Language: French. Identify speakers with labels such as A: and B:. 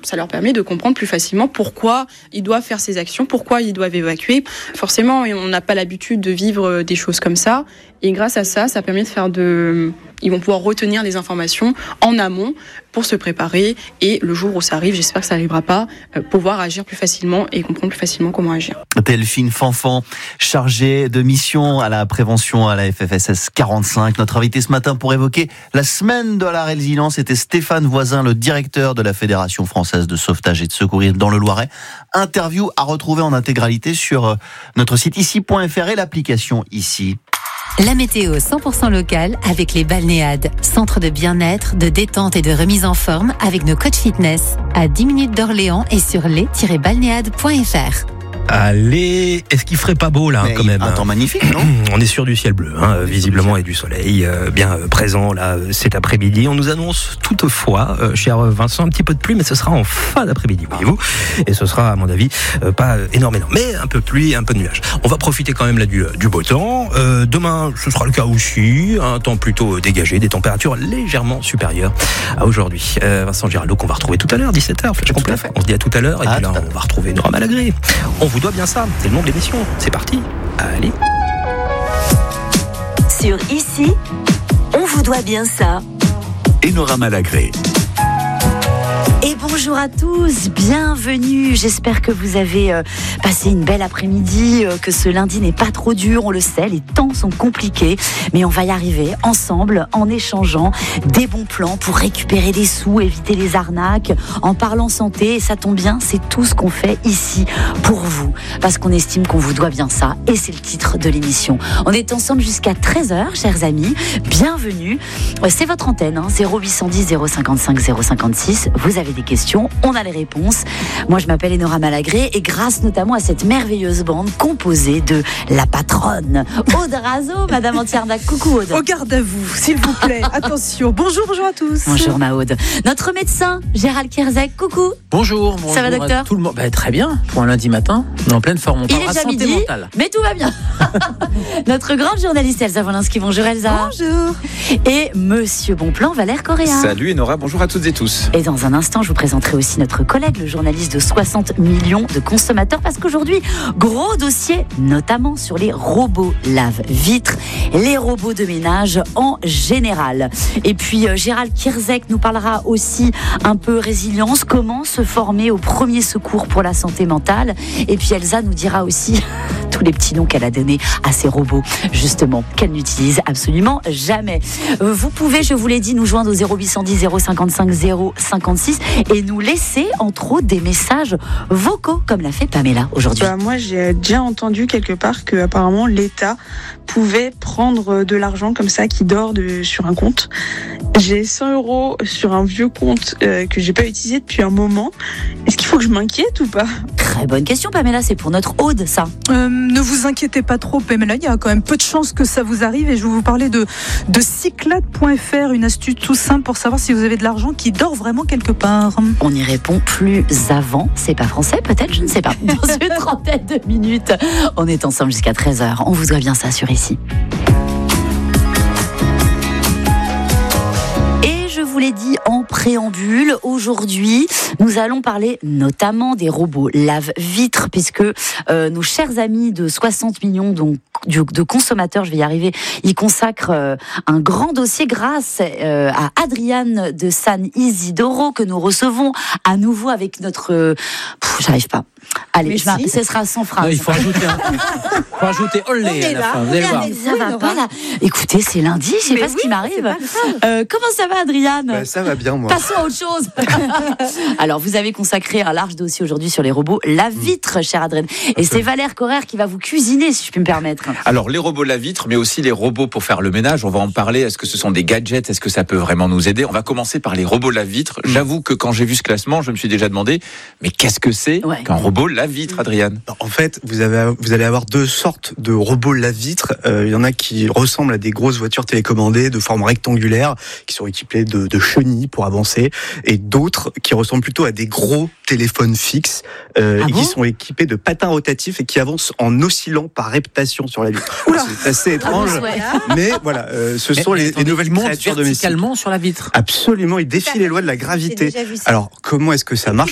A: ça leur permet de comprendre plus facilement pourquoi ils doivent faire ces actions, pourquoi ils doivent évacuer. Forcément, on n'a pas l'habitude de vivre des choses comme ça. Et grâce à ça, ça permet ils vont pouvoir retenir les informations en amont pour se préparer. Et le jour où ça arrive, j'espère que ça n'arrivera pas, pouvoir agir plus facilement et comprendre plus facilement comment agir.
B: Delphine Fanfan, chargée de mission à la prévention à la FFSS 45. Notre invité ce matin pour évoquer la semaine de la résilience était Stéphane Voisin, le directeur de la Fédération française de sauvetage et de secourisme dans le Loiret. Interview à retrouver en intégralité sur notre site ici.fr et l'application Ici.
C: La météo 100% locale avec les Balnéades, centre de bien-être, de détente et de remise en forme avec nos coachs fitness à 10 minutes d'Orléans et sur les-balnéades.fr.
D: Allez, est-ce qu'il ferait pas beau là quand même?
B: Un temps magnifique, non?
D: On est sur du ciel bleu, visiblement, et du soleil bien présent là cet après-midi. On nous annonce toutefois, cher Vincent, un petit peu de pluie, mais ce sera en fin d'après-midi, voyez-vous. Et ce sera, à mon avis, pas énormément, mais un peu de pluie, un peu de nuages. On va profiter quand même là du beau temps. Demain, ce sera le cas aussi, un temps plutôt dégagé, des températures légèrement supérieures à aujourd'hui. Vincent Giraldo qu'on va retrouver tout à l'heure, 17h, on se dit à tout à l'heure, et puis là on va retrouver Nora Malagré. On vous doit bien ça, c'est le nom de l'émission. C'est parti, allez.
E: Sur Ici, on vous doit bien ça.
B: Et Nora Malagré.
E: Et bonjour à tous, bienvenue. J'espère que vous avez passé une belle après-midi, que ce lundi n'est pas trop dur. On le sait, les temps sont compliqués, mais on va y arriver ensemble en échangeant des bons plans pour récupérer des sous, éviter les arnaques, en parlant santé. Et ça tombe bien, c'est tout ce qu'on fait ici pour vous, parce qu'on estime qu'on vous doit bien ça. Et c'est le titre de l'émission. On est ensemble jusqu'à 13h, chers amis. Bienvenue. C'est votre antenne, 0810 055 056. Vous avez des questions, on a les réponses. Moi, je m'appelle Nora Malagré et grâce notamment à cette merveilleuse bande composée de la patronne Aude Razo, Madame Antiarnac. Coucou Aude.
F: Au garde à vous, s'il vous plaît. Attention. Bonjour à tous.
E: Bonjour ma Aude. Notre médecin Gérald Kierzek. Coucou.
G: Bonjour.
E: Ça va docteur?
G: Tout le monde. Très bien. Pour un lundi matin, on est en pleine forme. On
E: Il est
G: parlera
E: déjà
G: santé
E: midi,
G: mentale.
E: mais tout va bien. Notre grande journaliste Elsa Wolinski. Bonjour Elsa.
F: Bonjour.
E: Et Monsieur Bonplan Valère Correa.
H: Salut Nora, bonjour à toutes et tous.
E: Et dans un instant, je vous présenterai aussi notre collègue, le journaliste de 60 millions de consommateurs, parce qu'aujourd'hui, gros dossier, notamment sur les robots lave-vitres, les robots de ménage en général. Et puis, Gérald Kierzek nous parlera aussi un peu résilience, comment se former au premier secours pour la santé mentale. Et puis, Elsa nous dira aussi tous les petits noms qu'elle a donnés à ces robots, justement, qu'elle n'utilise absolument jamais. Vous pouvez, je vous l'ai dit, nous joindre au 0810 055 056 et nous laisser, entre autres, des messages vocaux, comme l'a fait Pamela aujourd'hui.
A: Moi, j'ai déjà entendu quelque part que apparemment l'État pouvait prendre de l'argent comme ça qui dort sur un compte. J'ai 100 € sur un vieux compte que j'ai pas utilisé depuis un moment. Est-ce qu'il faut que je m'inquiète ou pas?
E: Très bonne question, Pamela, c'est pour notre Aude, ça.
F: Ne vous inquiétez pas trop, Pamela, il y a quand même peu de chances que ça vous arrive et je vais vous parler de Cyclade.fr, une astuce tout simple pour savoir si vous avez de l'argent qui dort vraiment quelque part.
E: On y répond plus avant, c'est pas français peut-être, je ne sais pas. Dans une trentaine de minutes, on est ensemble jusqu'à 13h, on vous doit bien ça sur Ici. Je vous l'ai dit en préambule, aujourd'hui, nous allons parler notamment des robots lave-vitres, puisque nos chers amis de 60 millions de consommateurs, je vais y arriver, ils consacrent un grand dossier grâce à Adriane de San Isidoro, que nous recevons à nouveau avec notre... j'arrive pas. Allez, ce sera sans phrase.
G: Non, il faut ajouter olé à la fin. Vous allez voir.
E: Ça va pas là. Écoutez, c'est lundi, je sais pas ce qui m'arrive. Comment ça va, Adriane?
H: Ça va bien, moi.
E: Passons à autre chose. Alors, vous avez consacré un large dossier aujourd'hui sur les robots lave-vitres, cher Adriane. Et c'est Valère Correa qui va vous cuisiner, si je puis me permettre.
H: Alors, les robots lave-vitres, mais aussi les robots pour faire le ménage, on va en parler. Est-ce que ce sont des gadgets? Est-ce que ça peut vraiment nous aider? On va commencer par les robots lave-vitres. J'avoue que quand j'ai vu ce classement, je me suis déjà demandé, mais qu'est-ce que c'est qu'un robot lave-vitre, Adriane?
I: En fait, vous allez avoir deux sortes de robots lave-vitres. Il y en a qui ressemblent à des grosses voitures télécommandées de forme rectangulaire, qui sont équipées de chenilles pour avancer, et d'autres qui ressemblent plutôt à des gros téléphones fixes, et qui sont équipés de patins rotatifs et qui avancent en oscillant par reptation sur la vitre. C'est assez étrange, mais voilà, ce sont les nouvelles créatures domestiques.
G: Verticalement sur la vitre.
I: Absolument, ils défient les lois de la gravité. Alors, comment est-ce que ça marche?